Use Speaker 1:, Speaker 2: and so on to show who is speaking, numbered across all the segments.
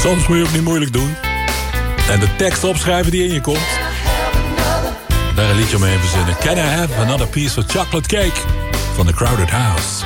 Speaker 1: Soms moet je ook niet moeilijk doen. En de tekst opschrijven die in je komt. Daar een liedje omheen verzinnen. Can I have another piece of chocolate cake? Van The Crowded House.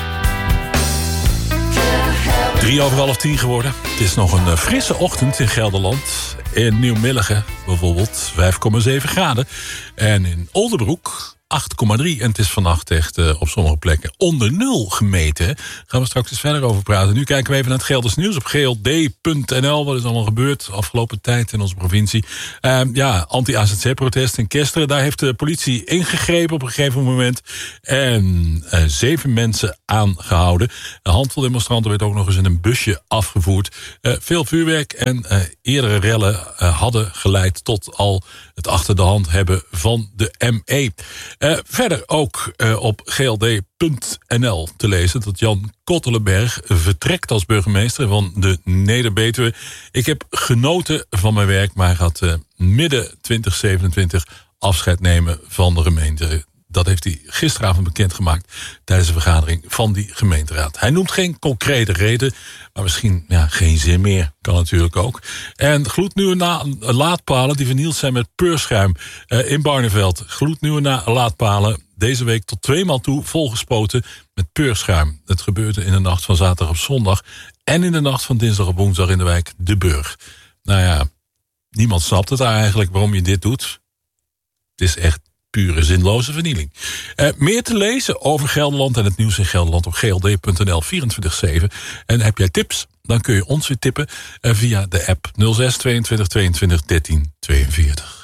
Speaker 1: 9:03 geworden. Het is nog een frisse ochtend in Gelderland. In Nieuw-Milligen bijvoorbeeld 5,7 graden. En in Oldenbroek 8,3. En het is vannacht echt op sommige plekken onder nul gemeten. Daar gaan we straks eens verder over praten. Nu kijken we even naar het Gelders nieuws op gld.nl. Wat is allemaal gebeurd de afgelopen tijd in onze provincie. Anti-AZC-protest in Kesteren. Daar heeft de politie ingegrepen op een gegeven moment. En 7 mensen aangehouden. Een handvol demonstranten werd ook nog eens in een busje afgevoerd. Veel vuurwerk en eerdere rellen hadden geleid tot al het achter de hand hebben van de ME. Verder ook op gld.nl te lezen dat Jan Kottelenberg vertrekt als burgemeester van de Neder-Betuwe. Ik heb genoten van mijn werk, maar hij gaat midden 2027 afscheid nemen van de gemeente. Dat heeft hij gisteravond bekendgemaakt tijdens de vergadering van die gemeenteraad. Hij noemt geen concrete reden, maar misschien geen zin meer. Kan natuurlijk ook. En gloednieuwe laadpalen die vernield zijn met peurschuim in Barneveld. Gloednieuwe laadpalen deze week tot 2 maal toe volgespoten met peurschuim. Het gebeurde in de nacht van zaterdag op zondag en in de nacht van dinsdag op woensdag in de wijk De Burg. Nou ja, niemand snapt het eigenlijk waarom je dit doet. Het is echt pure zinloze vernieling. Meer te lezen over Gelderland en het nieuws in Gelderland op gld.nl 24/7. En heb jij tips? Dan kun je ons weer tippen via de app 06 22 22 13 42.